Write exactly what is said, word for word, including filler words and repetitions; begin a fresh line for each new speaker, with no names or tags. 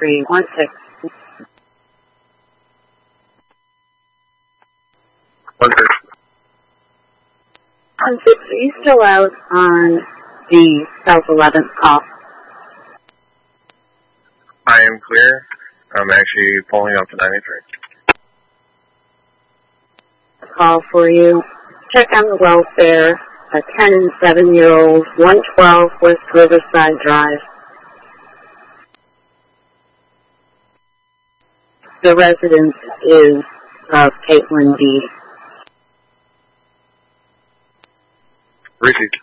three one six.
One six.
One six, are you still out on the South eleventh call?
I am clear. I'm actually pulling up to ninety-three.
Call for you. Check on the welfare. A ten and seven year old, one twelve West Riverside Drive. The residence is of Caitlin D.
Received.